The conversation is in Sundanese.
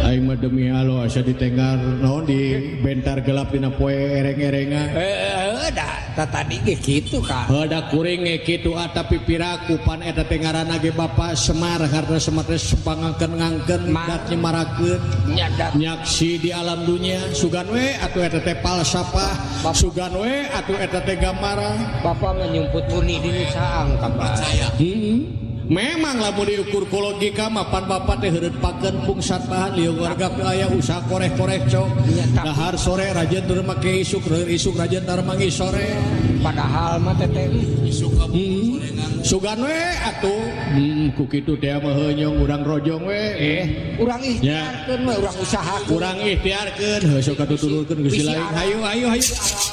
aing mah demi Allah asa ditengar naon di bentar gelap dina poe ereng-erengan Da tadi ge kitu Kang. heuda kuring ge kitu tapi piraku pan eta teh ngaranna ge Bapak Semar karena Semar teh sepangangkeun-ngangkeun dak nyemarakeun nyaksi di alam dunia sugan we atuh eta teh falsafah sugan we atuh eta teh gambaran Bapak menyumput murni di saang Kang percaya. Memang lamun diukur ku logika mapan bapak teh heureutpakeun pungsat bahan lieu warga aya usaha korek-korek cok dahar sore rajin teu make isuk isuk rajin tar mangi sore Padahal mah teteh isuk kamu sugan we atuh ku kitu teh mah heunyong urang rojong we urang ikhtiarkeun we urang usahakeun urang ikhtiarkeun heuh sok katuturulkeun geus lain hayu